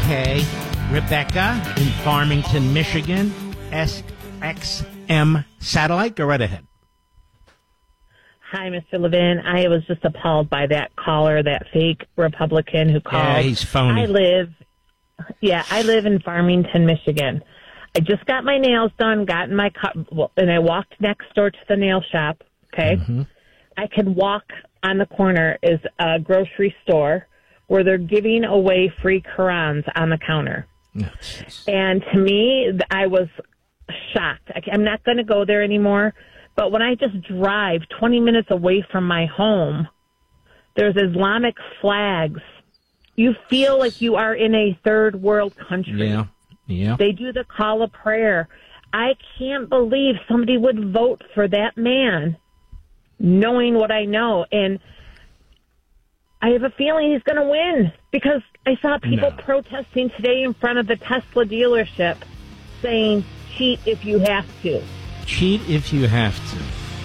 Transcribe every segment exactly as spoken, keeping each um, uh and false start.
Okay. Rebecca in Farmington, Michigan, S X M Satellite. Go right ahead. Hi, Mister Levin. I was just appalled by that caller, that fake Republican who called. Yeah, he's phony. I live, yeah, I live in Farmington, Michigan. I just got my nails done, got in my car, well, and I walked next door to the nail shop, okay? Mm-hmm. I could walk on the corner is a grocery store where they're giving away free Qurans on the counter. Oh, and to me, I was shocked. I'm not going to go there anymore. But when I just drive twenty minutes away from my home, there's Islamic flags. You feel like you are in a third world country. Yeah, yeah. They do the call of prayer. I can't believe somebody would vote for that man, knowing what I know. And I have a feeling he's going to win because I saw people no. protesting today in front of the Tesla dealership saying, cheat if you have to. Cheat if you have to.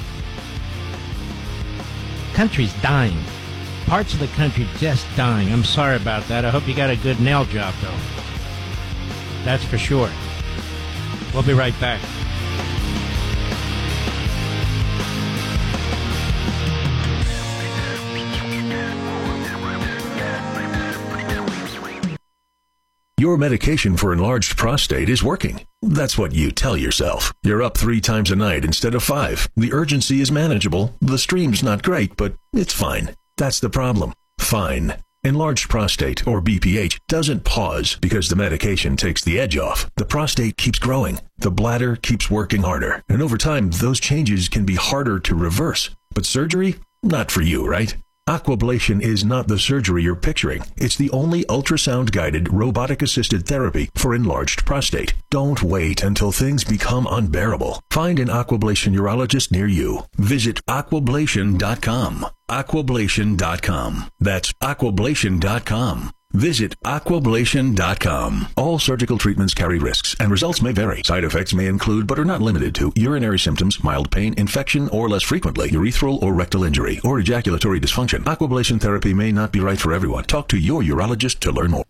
Country's dying. Parts of the country just dying. I'm sorry about that. I hope you got a good nail job, though. That's for sure. We'll be right back. Your medication for enlarged prostate is working. That's what you tell yourself. You're up three times a night instead of five. The urgency is manageable. The stream's not great, but it's fine. That's the problem. Fine. Enlarged prostate, or B P H, doesn't pause because the medication takes the edge off. The prostate keeps growing. The bladder keeps working harder. And over time, those changes can be harder to reverse. But surgery? Not for you, right? Aquablation is not the surgery you're picturing. It's the only ultrasound-guided, robotic-assisted therapy for enlarged prostate. Don't wait until things become unbearable. Find an Aquablation urologist near you. Visit aquablation dot com. aquablation dot com. That's aquablation dot com. Visit aquablation dot com. All surgical treatments carry risks, and results may vary. Side effects may include, but are not limited to, urinary symptoms, mild pain, infection, or less frequently, urethral or rectal injury, or ejaculatory dysfunction. Aquablation therapy may not be right for everyone. Talk to your urologist to learn more.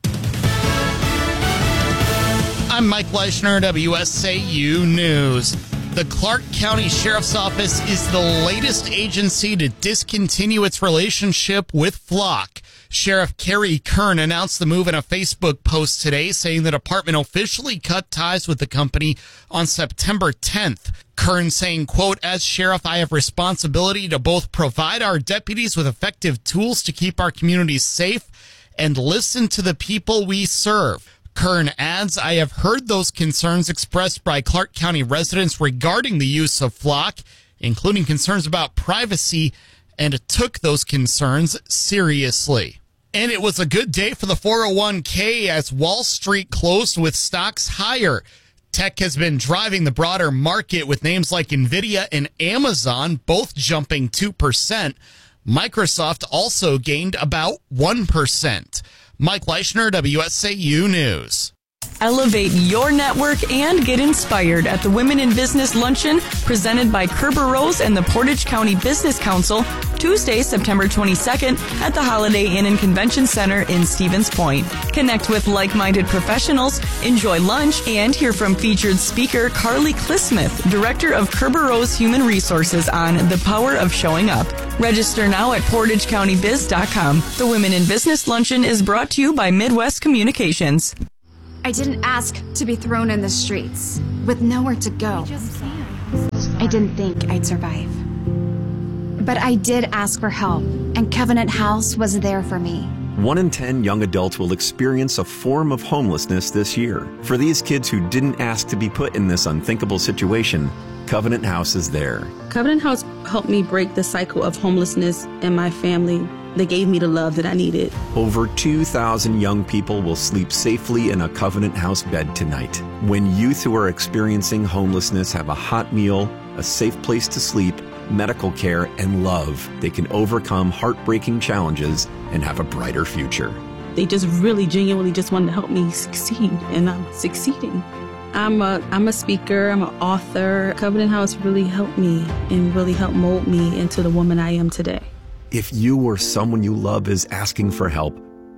I'm Mike Leishner, W S A U News. The Clark County Sheriff's Office is the latest agency to discontinue its relationship with Flock. Sheriff Kerry Kern announced the move in a Facebook post today, saying the department officially cut ties with the company on September tenth. Kern saying, quote, as sheriff, I have responsibility to both provide our deputies with effective tools to keep our communities safe and listen to the people we serve. Kern adds, I have heard those concerns expressed by Clark County residents regarding the use of Flock, including concerns about privacy, and took those concerns seriously. And it was a good day for the four oh one k as Wall Street closed with stocks higher. Tech has been driving the broader market with names like NVIDIA and Amazon both jumping two percent. Microsoft also gained about one percent. Mike Leishner, W S A U News. Elevate your network and get inspired at the Women in Business Luncheon presented by Kerber Rose and the Portage County Business Council, Tuesday, September twenty-second at the Holiday Inn and Convention Center in Stevens Point. Connect with like-minded professionals, enjoy lunch, and hear from featured speaker Carly Clismith, Director of Kerber Rose Human Resources on the power of showing up. Register now at portage county biz dot com. The Women in Business Luncheon is brought to you by Midwest Communications. I didn't ask to be thrown in the streets with nowhere to go. I didn't think I'd survive. But I did ask for help, and Covenant House was there for me. One in ten young adults will experience a form of homelessness this year. For these kids who didn't ask to be put in this unthinkable situation, Covenant House is there. Covenant House helped me break the cycle of homelessness in my family. They gave me the love that I needed. Over two thousand young people will sleep safely in a Covenant House bed tonight. When youth who are experiencing homelessness have a hot meal, a safe place to sleep, medical care, and love, they can overcome heartbreaking challenges and have a brighter future. They just really genuinely just wanted to help me succeed, and I'm succeeding. I'm a, I'm a speaker, I'm an author. Covenant House really helped me and really helped mold me into the woman I am today. If you or someone you love is asking for help,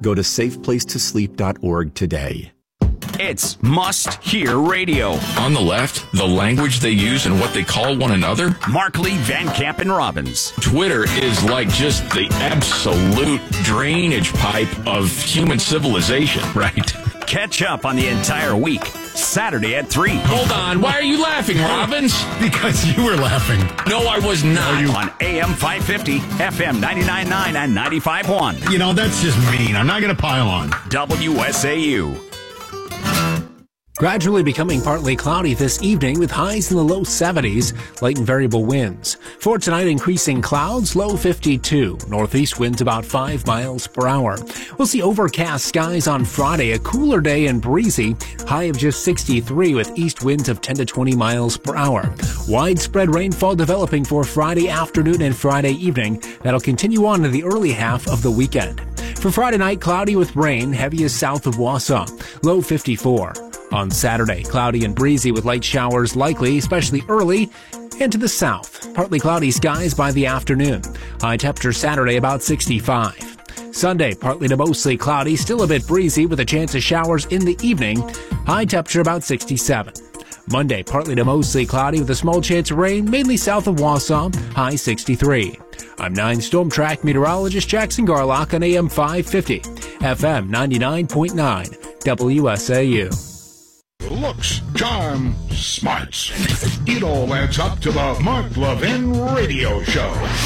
Go to safe place to sleep dot org today. It's must-hear radio. On the left, the language they use and what they call one another. Markley, Van Camp, and Robbins. Twitter is like just the absolute drainage pipe of human civilization, right? Catch up on the entire week. Saturday at three. Hold on. Why are you laughing, Robbins? Because you were laughing. No, I was not. You... On A M five fifty, F M ninety-nine point nine, and ninety-five point one. You know, that's just mean. I'm not going to pile on. W S A U. Gradually becoming partly cloudy this evening with highs in the low seventies, light and variable winds. For tonight, increasing clouds, low fifty-two. Northeast winds about five miles per hour. We'll see overcast skies on Friday, a cooler day and breezy, high of just sixty-three with east winds of ten to twenty miles per hour. Widespread rainfall developing for Friday afternoon and Friday evening. That'll continue on in the early half of the weekend. For Friday night, cloudy with rain, heaviest south of Wausau, low fifty-four. On Saturday, cloudy and breezy with light showers likely, especially early and to the south. Partly cloudy skies by the afternoon. High temperature Saturday about sixty-five. Sunday, partly to mostly cloudy, still a bit breezy with a chance of showers in the evening. High temperature about sixty-seven. Monday, partly to mostly cloudy with a small chance of rain, mainly south of Wausau. High sixty-three. I'm nine Storm Track meteorologist Jackson Garlock on A M five fifty, F M ninety-nine point nine, W S A U. Looks, charm, smarts. It all adds up to the Mark Levin Radio Show.